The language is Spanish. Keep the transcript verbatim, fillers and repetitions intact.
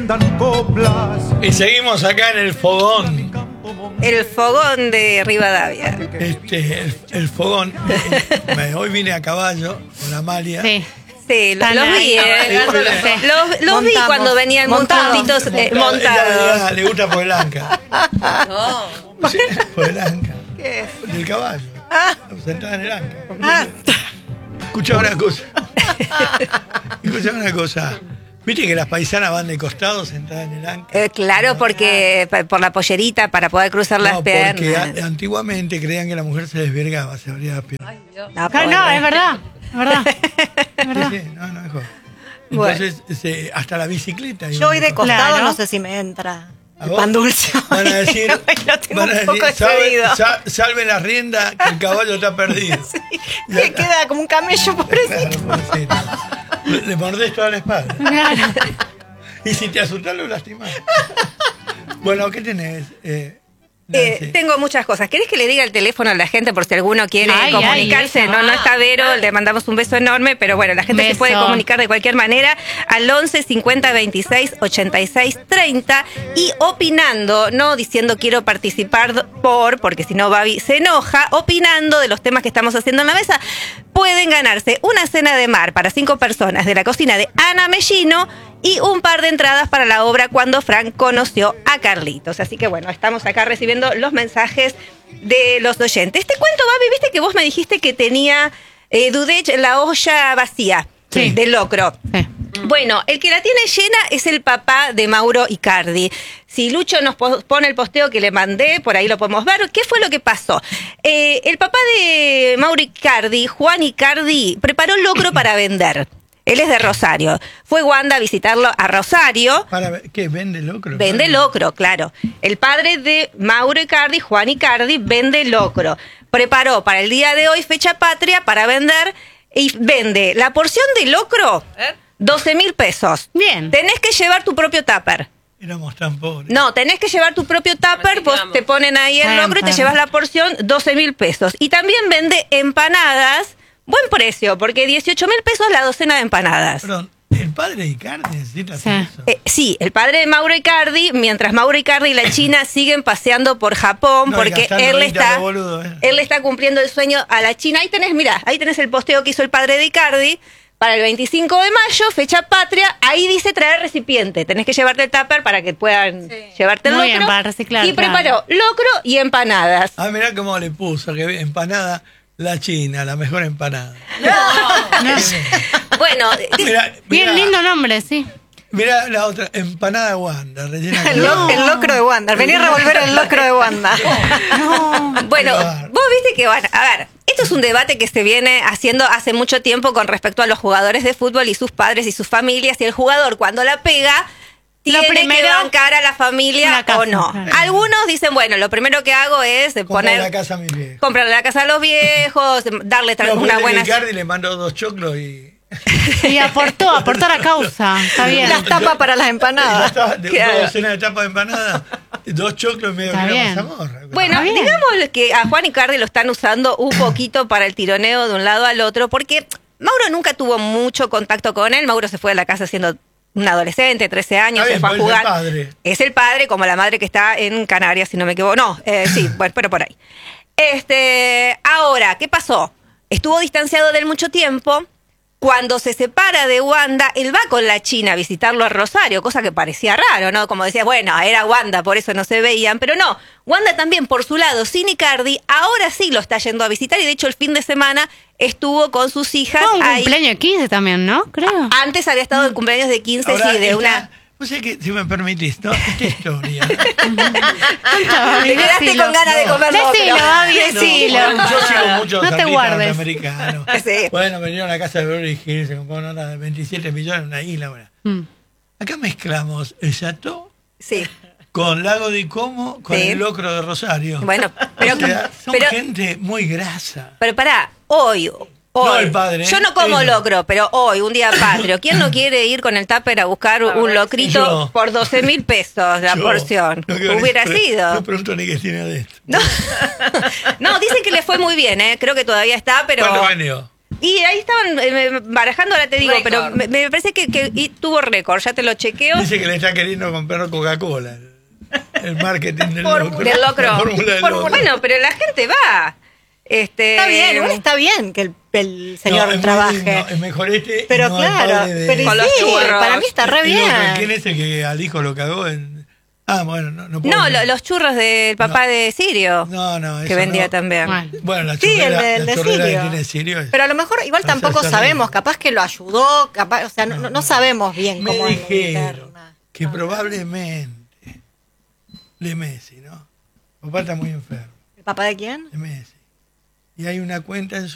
Y seguimos acá en el fogón. El fogón de Rivadavia. Este, el, el fogón. Eh, hoy vine a caballo con Amalia. Sí. Sí, los, los vi, eh. Sí. Los, los vi cuando venían montaditos eh, montados. Ella le gusta Polanca. No. Sí, Polanca. ¿Qué es? Del caballo. Ah. Sentada en el anca. Ah. Escucha una cosa. Escucha una cosa. ¿Viste que las paisanas van de costado sentadas en el anca? Eh, claro, porque pa- por la pollerita para poder cruzar las No, piernas. porque a- antiguamente creían que la mujer se desvergaba, se abría las piernas. No, No, pobre. no, es verdad. Es verdad. Es verdad. Sí, sí, no, no, mejor. Bueno. Entonces, se- hasta la bicicleta. Yo hoy de costado Claro. no sé si me entra ¿A el vos? pan dulce. Van a decir, Lo tengo van a un poco decir salve, excedido. sa- salve la rienda, que el caballo está perdido. Y Que acá- queda como un camello, pobrecito. Claro, pobrecito. Le, le mordés toda la espalda. Claro. Y si te asustás, lo lastimás. Bueno, ¿qué tenés? Eh, Eh, Nancy? tengo muchas cosas. ¿Querés que le diga el teléfono a la gente por si alguno quiere Ay, comunicarse? ay, eso. no, no está Vero, le mandamos un beso enorme, pero bueno, la gente se Beso. puede comunicar de cualquier manera al once cincuenta veintiséis ochenta y seis treinta y opinando, no diciendo quiero participar por, porque si no Babi se enoja, opinando de los temas que estamos haciendo en la mesa. Pueden ganarse una cena de mar para cinco personas de la cocina de Ana Mellino y un par de entradas para la obra Cuando Frank conoció a Carlitos. Así que bueno, estamos acá recibiendo los mensajes de los oyentes. Te cuento, Babi, viste que vos me dijiste que tenía eh, Dudech la olla vacía Sí. del locro. Sí. Bueno, el que la tiene llena es el papá de Mauro Icardi. Si Lucho nos po- pone el posteo que le mandé, por ahí lo podemos ver. ¿Qué fue lo que pasó? Eh, el papá de Mauro Icardi, Juan Icardi, preparó locro para vender. Él es de Rosario. Fue Wanda a visitarlo a Rosario. Para ver, ¿qué? ¿Vende locro? Vende locro, claro. El padre de Mauro Icardi, Juan Icardi, vende locro. Preparó para el día de hoy fecha patria para vender y vende la porción de locro, doce mil pesos. Bien. Tenés que llevar tu propio tupper. Éramos tan pobres. No, tenés que llevar tu propio tupper, vos te ponen ahí el Bueno, locro y te bueno. llevas la porción, doce mil pesos. Y también vende empanadas, buen precio, porque dieciocho mil pesos la docena de empanadas. Perdón, ¿el padre de Icardi necesita hacer Sí. eso? Eh, sí, el padre de Mauro Icardi, mientras Mauro Icardi y la China siguen paseando por Japón, No, y porque gastando él guita está, lo boludo, eh. él le está cumpliendo el sueño a la China. Ahí tenés, mira, ahí tenés el posteo que hizo el padre de Icardi para el veinticinco de mayo, fecha patria. Ahí dice traer recipiente. Tenés que llevarte el tupper para que puedan llevarte el Muy locro. bien, para reciclar, y claro. preparó locro y empanadas. Ah, mirá cómo le puso, que empanada la China, la mejor empanada. Bueno, Mirá, Bien mirá, lindo nombre, sí. mirá la otra, empanada Wanda, rellena El, con- lo- el locro de Wanda. Vení a revolver el locro de Wanda. Bueno, Claro. vos viste que, bueno, a ver, esto es un debate que se viene haciendo hace mucho tiempo con respecto a los jugadores de fútbol y sus padres y sus familias. Y el jugador, cuando la pega, tiene primero, que bancar a la familia una casa, o no. claro. Algunos dicen, bueno, lo primero que hago es Comprar poner, la casa a mis viejos. comprarle la casa a los viejos, darle tra- No, una porque buena... Icardi le mandó dos choclos y... Y aportó, aportó a la causa. Está bien. Las tapas para las y ya empanadas. estaba de Claro. una docena de tapas de empanada, dos choclos y medio Está gramo de bien. zamorra. Bueno, Está bien. digamos que a Juan Icardi lo están usando un poquito para el tironeo de un lado al otro, porque Mauro nunca tuvo mucho contacto con él. Mauro se fue de la casa siendo un adolescente, trece años, Está se bien, fue a pero es el jugar. padre. Es el padre, como la madre que está en Canarias, si no me equivoco. No, eh, sí, bueno, pero por ahí. Este, ahora, ¿qué pasó? Estuvo distanciado de él mucho tiempo. Cuando se separa de Wanda, él va con la China a visitarlo a Rosario, cosa que parecía raro, ¿no? Como decía, bueno, era Wanda, por eso no se veían, pero no. Wanda también, por su lado, sin Icardi, ahora sí lo está yendo a visitar y de hecho el fin de semana estuvo con sus hijas Fue un ahí. cumpleaños de quince también, ¿no? Creo. Antes había estado en cumpleaños de quince, Ahora, sí, de esta- una... Vos sabés que, si me permitís, ¿no? Esta historia... Te quedaste Decilo. con ganas de No. comer Decilo, locro. Babi, No, decilo. bueno, yo sigo muchos No te artistas guardes. norteamericanos. Sí. Bueno, vinieron a la casa de Beverly Hills, se compró una de veintisiete millones, una isla. Bueno. Mm. Acá mezclamos el Chateau Sí. con Lago de Como, con Sí. el locro de Rosario. Bueno, pero- O sea, son pero- gente muy grasa. Pero pará, hoy, hoy. No, el padre, Yo ¿eh? no como Ella. locro, pero hoy, un día patrio. ¿Quién no quiere ir con el tupper a buscar un locrito Yo. por doce mil pesos la Yo, porción? no quiero ni Hubiera pre- sido. No pregunto ni qué tiene de esto. No. No, dicen que le fue muy bien, ¿eh? Creo que todavía está, pero... ¿Cuánto vendió? Y ahí estaban eh, barajando, ahora te digo, Récord. pero me, me parece que, que y tuvo récord, ya te lo chequeo. Dice que le está queriendo comprar Coca-Cola. El, el marketing del Fórmula- locro. Del locro. La fórmula del Por- locro. Bueno, pero la gente va. Este, Está bien, igual está bien que el, el señor No, es muy trabaje. digno, es mejor este. y Pero no el claro, padre de- pero Con los sí, churros. para mí está re el otro, bien. ¿Quién es el que al hijo lo cagó? En... Ah, bueno, no, no puedo. No, lo- los churros del papá No. de Sirio. No, no, que eso vendía no. también. Bueno. Bueno, la Sí, el churrera, de, el la de churrera Sirio. que tiene Sirio es- Pero a lo mejor igual O sea, tampoco es sabemos, terrible. capaz que lo ayudó, capaz, o sea, no, no- no sabemos bien Me cómo es la dijeron interna. que probablemente de Messi, ¿no? Papá está muy enfermo, ¿El papá de quién? de Messi. Y hay una cuenta en su